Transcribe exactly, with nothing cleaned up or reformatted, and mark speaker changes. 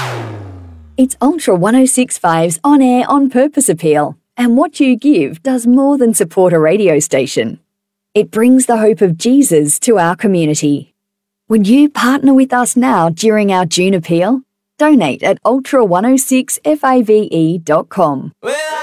Speaker 1: It's Ultra one oh six point five's on-air, on-purpose appeal, and what you give does more than support a radio station. It brings the hope of Jesus to our community. Would you partner with us now during our June appeal? Donate at ultra one oh six fave dot com.